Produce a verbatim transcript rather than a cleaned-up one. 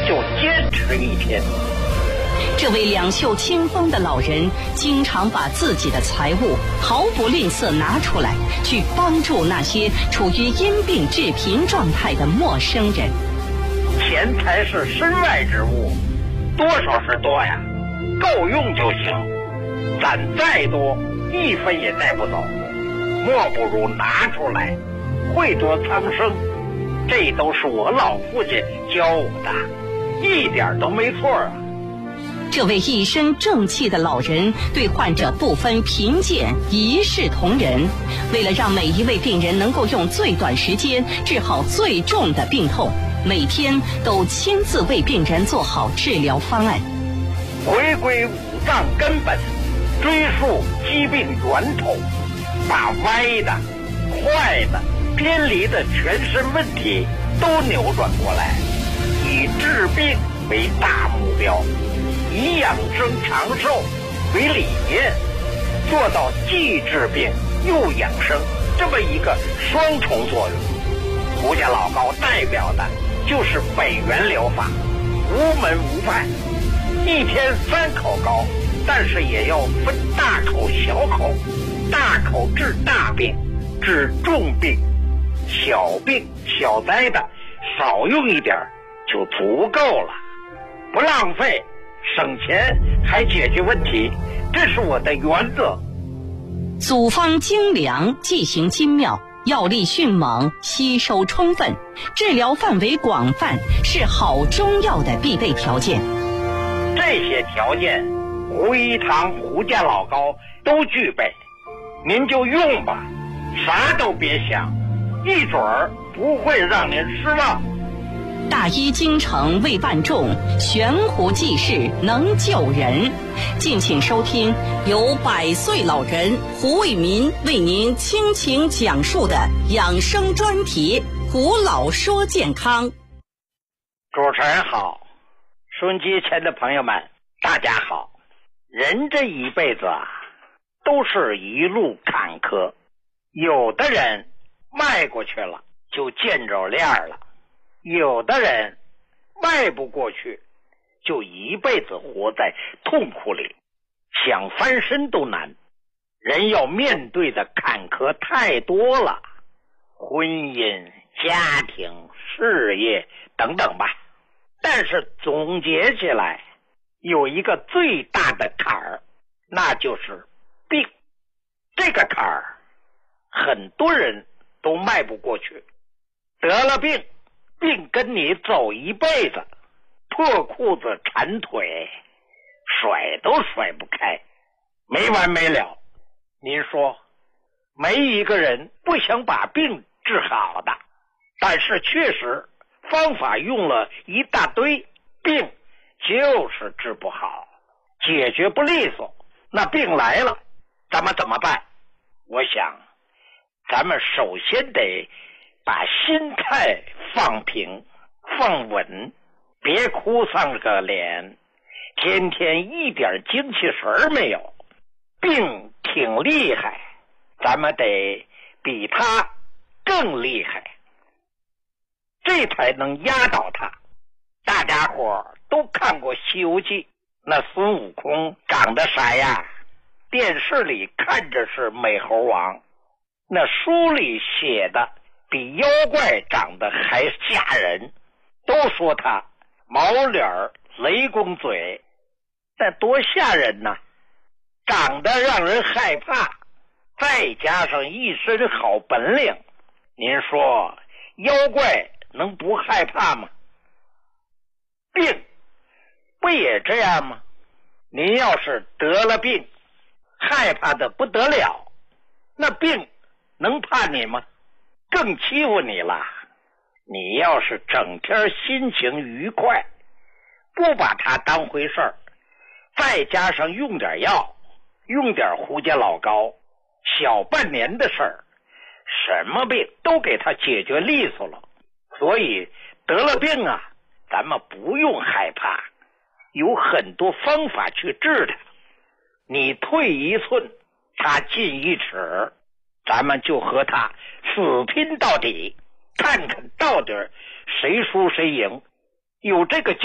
就坚持一天。 这位两袖清风的老人经常把自己的财物毫不吝啬拿出来，去帮助那些处于因病致贫状态的陌生人。 钱财是身外之物，多少是多呀，够用就行，攒再多一分也带不走，莫不如拿出来惠泽苍生。这都是我老父亲教我的，一点都没错啊。 这位一身正气的老人对患者不分贫贱，一视同仁。为了让每一位病人能够用最短时间治好最重的病痛，每天都亲自为病人做好治疗方案。 回归五脏根本，追溯疾病源头，把歪的、坏的、偏离的全身问题都扭转过来，以治病为大目标，以养生长寿为理念，做到既治病又养生这么一个双重作用。胡家老高代表的就是北元疗法，无门无派，一天三口膏，但是也要分大口小口，大口治大病，治重病，小病小灾的少用一点就足够了，不浪费，省钱还解决问题，这是我的原则。 组方精良，剂型精妙，药力迅猛，吸收充分，治疗范围广泛，是好中药的必备条件。 这些条件胡一堂胡家老高都具备，您就用吧，啥都别想，一准儿不会让您失望。 大医精诚为万众，悬壶济世能救人。敬请收听由百岁老人胡卫民为您倾情讲述的养生专题《胡老说健康》。 主持人好，收音机前的朋友们大家好。人这一辈子啊，都是一路坎坷，有的人迈过去了就见着链了，有的人迈不过去就一辈子活在痛苦里，想翻身都难。人要面对的坎坷太多了，婚姻、家庭、事业等等吧。但是总结起来有一个最大的坎儿，那就是病。这个坎儿很多人都迈不过去，得了病，病跟你走一辈子，破裤子缠腿，甩都甩不开，没完没了。您说没一个人不想把病治好的，但是确实方法用了一大堆，病就是治不好，解决不利索。那病来了咱们怎么办？我想咱们首先得把心态放平放稳，别哭丧个脸，天天一点精气神没有。病挺厉害，咱们得比他更厉害，这才能压倒他。大家伙都看过《西游记》，那孙悟空长得啥样？电视里看着是美猴王，那书里写的比妖怪长得还吓人，都说他毛脸雷公嘴，但多吓人呐！长得让人害怕，再加上一身好本领，您说妖怪能不害怕吗？病不也这样吗？您要是得了病，害怕的不得了，那病能怕你吗？更欺负你了。你要是整天心情愉快，不把它当回事儿，再加上用点药，用点胡家老高，小半年的事儿，什么病都给他解决利索了。所以得了病啊，咱们不用害怕，有很多方法去治它。你退一寸，他进一尺，咱们就和他死拼到底，看看到底谁输谁赢。有这个